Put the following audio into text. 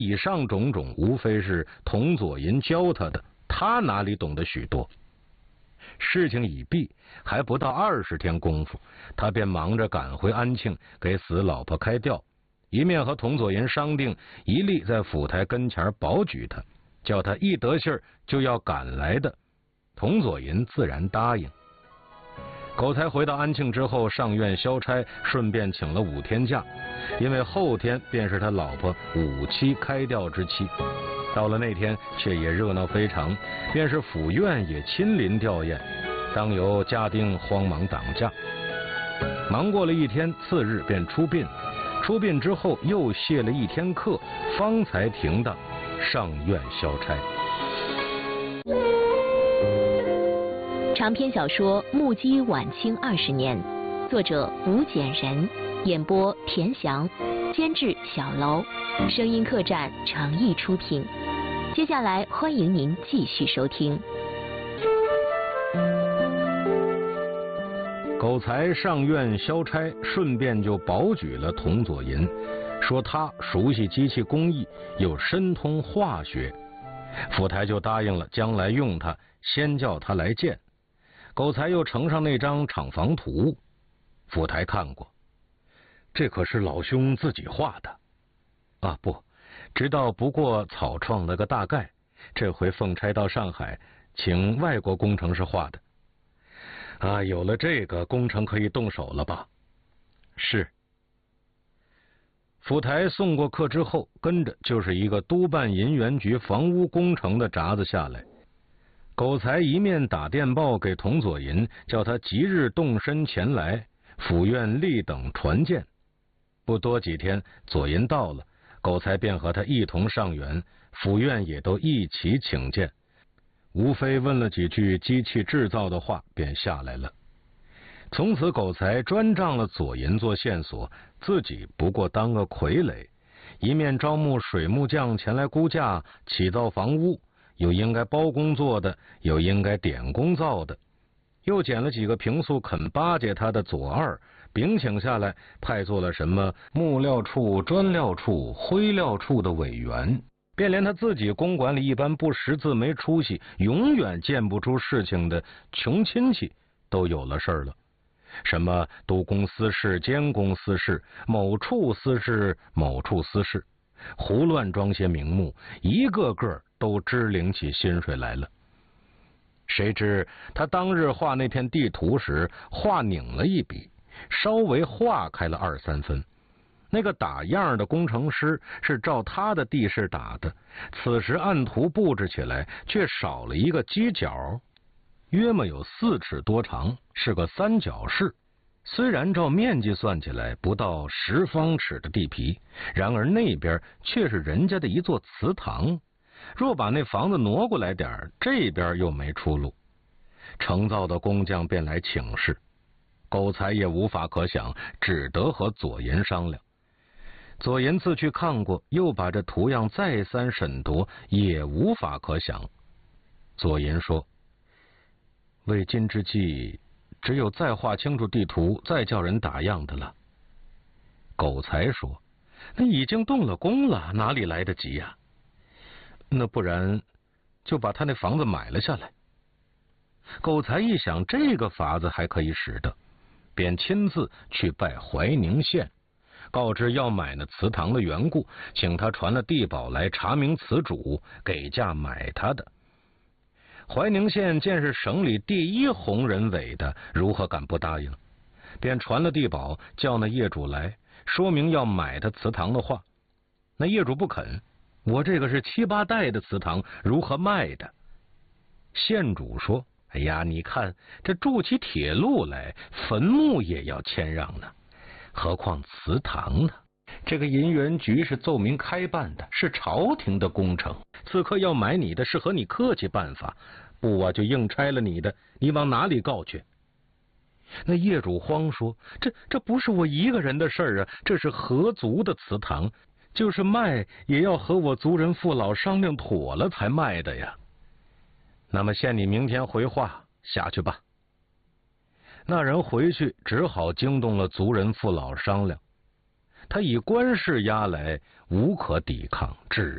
以上种种无非是童佐银教他的，他哪里懂得许多。事情已毕，还不到20天功夫，他便忙着赶回安庆给死老婆开吊，一面和童佐银商定，一力在府台跟前保举他，叫他一得信儿就要赶来的。童佐银自然答应。狗才回到安庆之后，上院消差，顺便请了5天假，因为后天便是他老婆5期开吊之期。到了那天，却也热闹非常，便是府院也亲临吊唁，当由家丁慌忙挡驾。忙过了1天，次日便出殡。出殡之后又谢了1天课，方才停当上院消差。 长篇小说《目击晚清20年》，作者吴简人，演播田翔，监制小楼，声音客栈诚意出品。接下来欢迎您继续收听。 狗才上院消差，顺便就保举了童佐银，说他熟悉机器工艺，又深通化学，府台就答应了将来用他，先叫他来见。狗才又呈上那张厂房图，府台看过，这可是老兄自己画的啊？不，直到不过草创了个大概，这回奉差到上海，请外国工程师画的。啊，有了这个，工程可以动手了吧？是。府台送过客之后，跟着就是一个督办银元局房屋工程的札子下来。狗才一面打电报给童佐银，叫他即日动身前来，府院立等传见。不多几天，佐银到了，狗才便和他一同上园，府院也都一起请见。无非问了几句机器制造的话，便下来了。从此狗才专仗了佐银做线索，自己不过当个傀儡，一面招募水木匠前来估价起造房屋，有应该包工做的，有应该点工造的，又捡了几个平素肯巴结他的左二，禀请下来，派做了什么木料处、砖料处、灰料处的委员，便连他自己公馆里一般不识字、没出息、永远见不出事情的穷亲戚都有了事儿了。什么督公司事、监公司事、某处司事、某处司事，胡乱装些名目，一个个都支领起薪水来了。谁知他当日画那片地图时，画拧了一笔，稍微画开了2、3分。那个打样的工程师是照他的地势打的，此时按图布置起来却少了一个犄角，约莫有4尺多长，是个三角式。虽然照面积算起来不到10方尺的地皮，然而那边却是人家的一座祠堂，若把那房子挪过来点，这边又没出路。承造的工匠便来请示，狗才也无法可想，只得和左银商量。左银自去看过，又把这图样再三审夺，也无法可想。左银说，为今之计，只有再画清楚地图，再叫人打样的了。狗才说，那已经动了工了，哪里来得及呀？那不然就把他那房子买了下来。狗才一想，这个法子还可以使的，便亲自去拜怀宁县，告知要买那祠堂的缘故，请他传了地保来查明祠主，给价买他的。怀宁县见是省里第1红人委的，如何敢不答应？便传了地保，叫那业主来说明要买他祠堂的话。那业主不肯，我这个是7、8代的祠堂，如何卖的？县主说，哎呀，你看这筑起铁路来，坟墓也要谦让呢，何况祠堂呢？这个银元局是奏明开办的，是朝廷的工程，此刻要买你的是和你客气办法，不啊就硬拆了你的，你往哪里告去？那业主慌说，这不是我一个人的事儿啊，这是合族的祠堂，就是卖也要和我族人父老商量妥了才卖的呀。那么限你明天回话，下去吧。那人回去只好惊动了族人父老商量，他以官事押来，无可抵抗，只